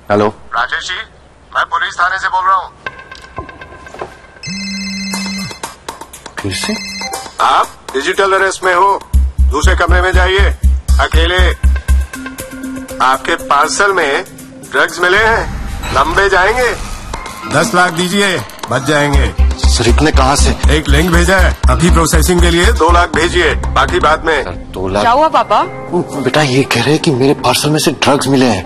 Hello Rajesh ji, मैं police थाने से बोल रहा हूँ। फिर से? आप डिजिटल अरेस्ट में हो, दूसरे कमरे में जाइए अकेले। आपके पार्सल में ड्रग्स मिले हैं, लंबे जाएंगे। 10 लाख दीजिए, बच जाएंगे। सर इतने कहाँ से? एक लिंक भेजा है, अभी प्रोसेसिंग के लिए 2 लाख भेजिए, बाकी बाद में। 2 लाख? क्या हुआ पापा? बेटा ये कह रहे हैं कि मेरे पार्सल में से ड्रग्स मिले हैं।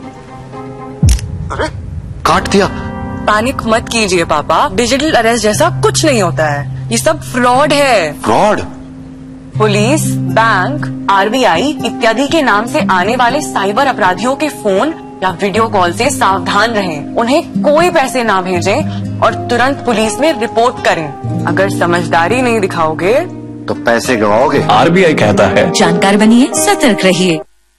अरे काट दिया। पैनिक मत कीजिए पापा, डिजिटल अरेस्ट जैसा कुछ नहीं होता है, ये सब फ्रॉड है। फ्रॉड? पुलिस, बैंक, आरबीआई इत्यादि के नाम से आने वाले साइबर अपराधियों के फोन या वीडियो कॉल से सावधान रहें। उन्हें कोई पैसे ना भेजें और तुरंत पुलिस में रिपोर्ट करें। अगर समझदारी नहीं दिखाओगे तो पैसे गवाओगे। आरबीआई कहता है जानकार बनिए, सतर्क रहिए।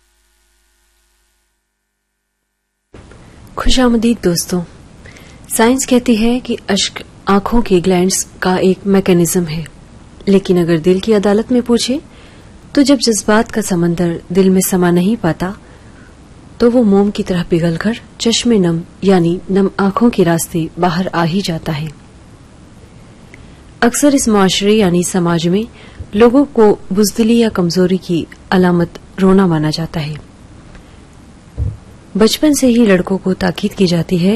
खुशामदीद दोस्तों, साइंस कहती है कि अश्क आंखों की ग्लैंड्स का एक मैकेनिज्म है, लेकिन अगर दिल की अदालत में पूछे तो जब जज्बात का समंदर दिल में समा नहीं पाता तो वो मोम की तरह पिघलकर चश्मे नम यानी नम आंखों के रास्ते बाहर आ ही जाता है। अक्सर इस माशरे यानी समाज में लोगों को बुज़दिली या कमजोरी की अलामत रोना माना जाता है। बचपन से ही लड़कों को ताकीद की जाती है